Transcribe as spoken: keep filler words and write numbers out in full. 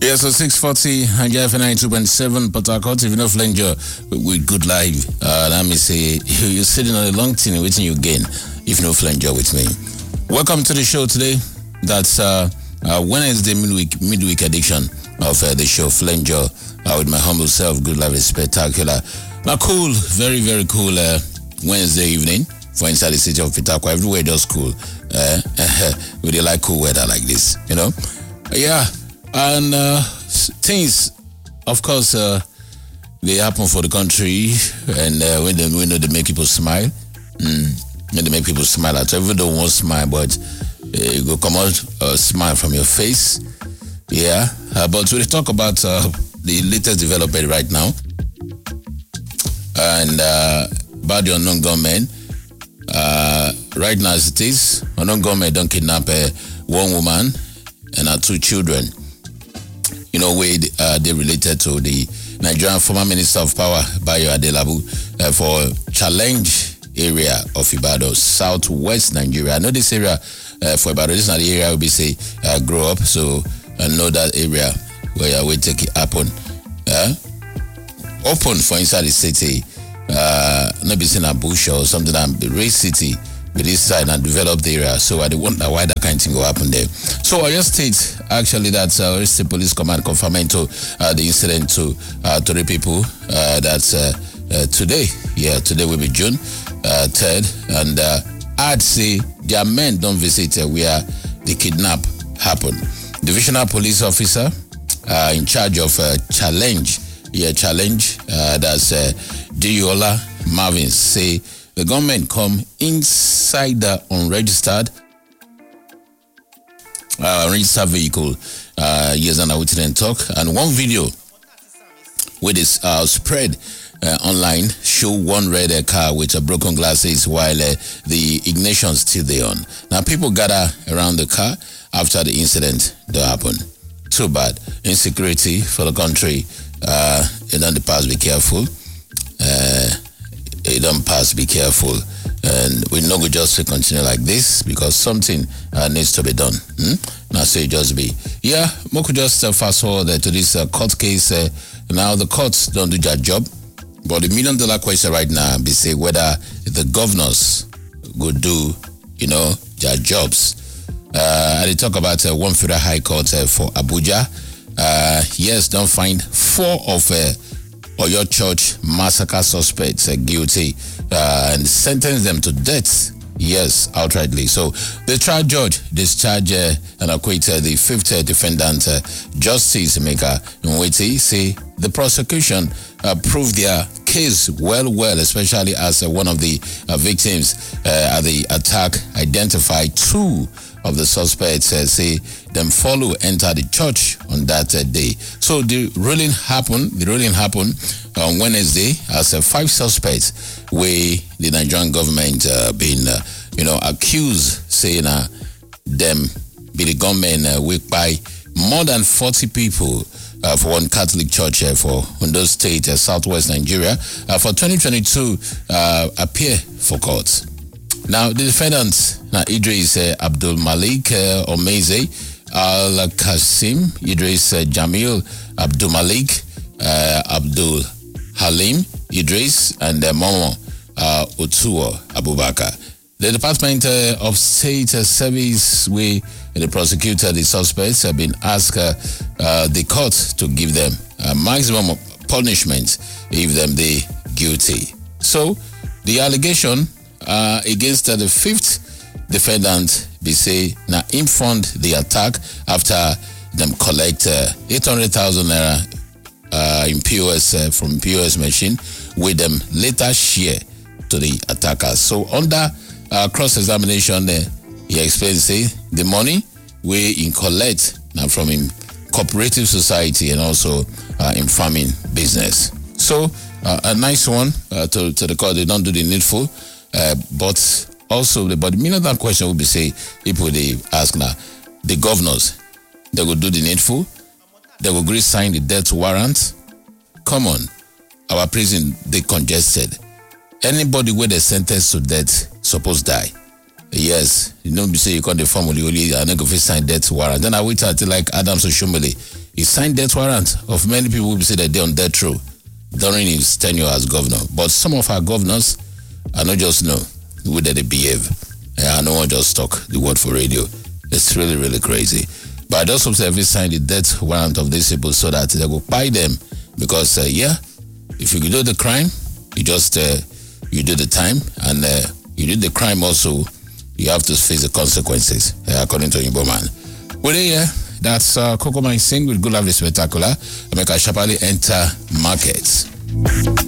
Yeah, so six forty and F ninety-two point seven Port Harcourt. If you know Flanger with good live, uh, let me say you're sitting on a long thing waiting you gain. If you know Flanger with me, welcome to the show today. That's uh, uh, Wednesday midweek midweek edition of uh, the show Flanger uh, with my humble self. Good live is spectacular. Now, cool, very very cool uh, Wednesday evening for inside the city of Port Harcourt. Everywhere just cool. Uh, we really like cool weather like this, you know. Yeah. And uh, things, of course, uh, they happen for the country, and uh, when they, when they make people smile, mm, when they make people smile, at everyone won't smile, but uh, you go come out a smile from your face, yeah. Uh, but we'll talk about uh, the latest development right now, and uh, about the unknown gunmen. Uh, right now, as it is, unknown gunmen don't kidnap uh, one woman and her two children. You know, where uh, they related to the Nigerian former Minister of Power, Bayo Adelabu, uh, for Challenge area of Ibadan, southwest Nigeria. I know this area uh, for Ibadan. This is not the area we say uh, grow up, so I know that area where we take it happen. Uh, open for inside the city, uh, not be seen a bush or something that race city. With this side and developed area, so I wonder why that kind of thing will happen there. So I just state actually that uh, Oyo State Police Command confirming to uh, the incident to uh, to the people uh, that uh, uh, today, yeah, today will be June uh, third, and uh, I'd say their men don't visit uh, where the kidnap happened. Divisional Police Officer uh, in charge of uh, Challenge, yeah, Challenge, uh, that's uh, Diola Marvin say. The government come inside the unregistered uh, unregistered vehicle. Uh, yes, and I will then talk. And one video with this uh, spread uh, online show one red uh, car with a broken glasses while uh, the ignition still there on. Now people gather around the car after the incident that happened. Too bad. Insecurity for the country. Uh, and then the past, be careful. Uh, It don't pass, be careful. And we know we just continue like this because something uh, needs to be done. Hmm? Now, say just be. Yeah, we could just uh, fast forward uh, to this uh, court case. Uh, now, the courts don't do their job. But the million dollar question right now be say whether the governors would do, you know, their jobs. Uh, and they talk about uh, one federal high court uh, for Abuja. Uh, yes, don't find four of uh, Oyo Church massacre suspects are guilty uh, and sentence them to death. Yes, outrightly. So the trial judge discharged uh, and acquitted the fifth uh, defendant, uh, Justice Maker Nweti, say the prosecution uh, proved their case well, well, especially as uh, one of the uh, victims uh, at the attack identified two of the suspects uh, say them follow enter the church on that uh, day. So the ruling happened. The ruling happened on Wednesday as uh, five suspects where the Nigerian government uh, been uh, you know accused saying uh, them be the government uh, whipped by more than forty people uh, for one Catholic church uh, for Ondo State, uh, southwest Nigeria, uh, for twenty twenty-two uh, appear for court. Now, the defendants, now Idris uh, Abdul Malik uh, Omeze, Al Qasim, Idris uh, Jamil Abdul Malik, uh, Abdul Halim Idris, and uh, Momo uh, Otuo Abubakar. The Department uh, of State uh, Service, we, the prosecutor, the suspects, have been asked uh, uh, the court to give them a maximum punishment if them they guilty. So, the allegation Uh, against uh, the fifth defendant, they say now him fund the attack after them collect uh, eight hundred thousand naira uh, in P O S uh, from P O S machine, with them later share to the attackers. So under uh, cross-examination, uh, he explains say the money we in collect now from him cooperative society and also uh, in farming business. So uh, a nice one uh, to to the court. They don't do the needful. Uh, but also, the, but the million dollar question would be say, people they ask now, the governors, they will do the needful, they will agree sign the death warrant. Come on, our prison they congested. Anybody where they sentenced to death supposed die. Yes, you know, you say you can't the family only and then go sign death warrant. Then I wait until like Adams Oshomole, he signed death warrant of many people who say that they're on death row during his tenure as governor. But some of our governors are not just know the way that they behave. I don't want to just talk the word for radio. It's really, really crazy. But those folks have signed the death warrant of these people so that they will buy them. Because, uh, yeah, if you do the crime, you just, uh, you do the time. And uh, you do the crime also, you have to face the consequences, uh, according to Yimbo Man. Well, yeah, that's uh, Coco Mine Sing with Good Life Spectacular. I make a sharply enter markets.